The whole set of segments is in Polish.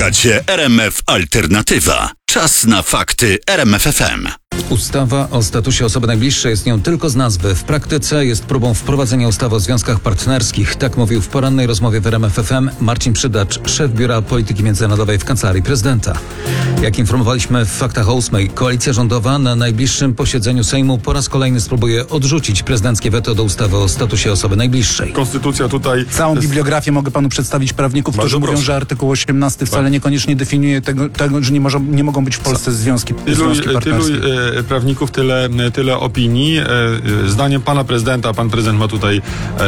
Słuchacie RMF Alternatywa. Czas na fakty RMF FM. Ustawa o statusie osoby najbliższej jest nią tylko z nazwy. W praktyce jest próbą wprowadzenia ustawy o związkach partnerskich. Tak mówił w porannej rozmowie w RMF FM Marcin Przydacz, szef Biura Polityki Międzynarodowej w Kancelarii Prezydenta. Jak informowaliśmy w Faktach o 8, koalicja rządowa na najbliższym posiedzeniu Sejmu po raz kolejny spróbuje odrzucić prezydenckie weto do ustawy o statusie osoby najbliższej. Konstytucja tutaj... Całą bibliografię mogę panu przedstawić prawników, którzy mówią, że artykuł 18 wcale niekoniecznie definiuje tego, że nie mogą być w Polsce związki partnerskie. Tylu prawników, tyle opinii. Zdaniem pana prezydenta, pan prezydent ma tutaj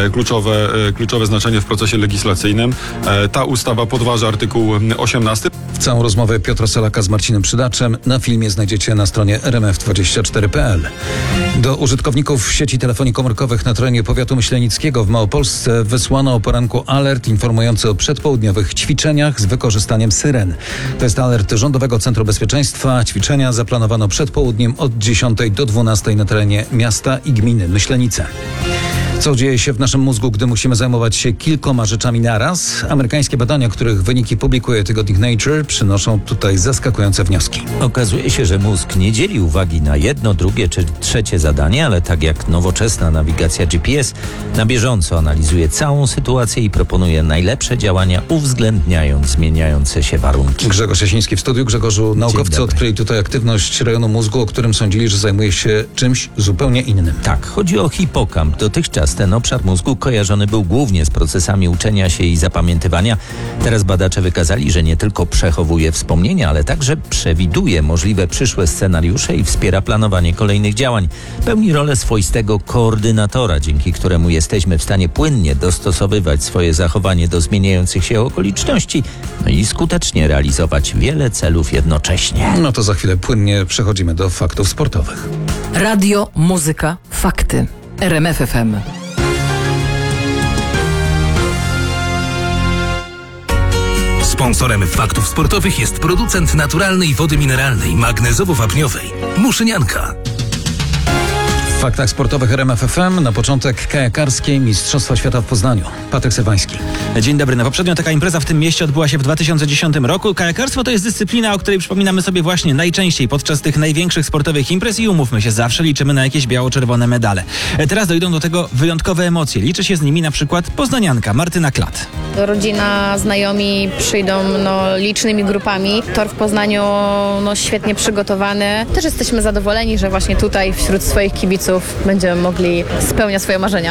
kluczowe znaczenie w procesie legislacyjnym. Ta ustawa podważa artykuł 18. Całą rozmowę Piotra Salaka z Marcinem Przydaczem na filmie znajdziecie na stronie rmf24.pl. Do użytkowników sieci telefonii komórkowych na terenie powiatu myślenickiego w Małopolsce wysłano o poranku alert informujący o przedpołudniowych ćwiczeniach z wykorzystaniem syren. To jest alert Rządowego Centrum Bezpieczeństwa. Ćwiczenia zaplanowano przed południem od 10 do 12 na terenie miasta i gminy Myślenice. Co dzieje się w naszym mózgu, gdy musimy zajmować się kilkoma rzeczami naraz? Amerykańskie badania, których wyniki publikuje tygodnik Nature, przynoszą tutaj zaskakujące wnioski. Okazuje się, że mózg nie dzieli uwagi na jedno, drugie czy trzecie zadanie, ale tak jak nowoczesna nawigacja GPS, na bieżąco analizuje całą sytuację i proponuje najlepsze działania, uwzględniając zmieniające się warunki. Grzegorz Jasiński w studiu. Grzegorzu, naukowcy odkryli tutaj aktywność rejonu mózgu, o którym sądzili, że zajmuje się czymś zupełnie innym. Tak, chodzi o hipokamp. Dotychczas ten obszar mózgu kojarzony był głównie z procesami uczenia się i zapamiętywania. Teraz badacze wykazali, że nie tylko przechowuje wspomnienia, ale także przewiduje możliwe przyszłe scenariusze i wspiera planowanie kolejnych działań. Pełni rolę swoistego koordynatora, dzięki któremu jesteśmy w stanie płynnie dostosowywać swoje zachowanie do zmieniających się okoliczności, no i skutecznie realizować wiele celów jednocześnie. No to za chwilę płynnie przechodzimy do faktów sportowych. Radio, muzyka, fakty. RMF FM. Sponsorem faktów sportowych jest producent naturalnej wody mineralnej, magnezowo-wapniowej Muszynianka. W faktach sportowych RMF FM na początek kajakarskie Mistrzostwa Świata w Poznaniu. Patryk Serwański. Dzień dobry. No poprzednio taka impreza w tym mieście odbyła się w 2010 roku. Kajakarstwo to jest dyscyplina, o której przypominamy sobie właśnie najczęściej podczas tych największych sportowych imprez i umówmy się, zawsze liczymy na jakieś biało-czerwone medale. Teraz dojdą do tego wyjątkowe emocje. Liczy się z nimi na przykład poznanianka Martyna Klat. Rodzina, znajomi przyjdą licznymi grupami. Tor w Poznaniu świetnie przygotowany. Też jesteśmy zadowoleni, że właśnie tutaj wśród swoich kibiców będziemy mogli spełniać swoje marzenia.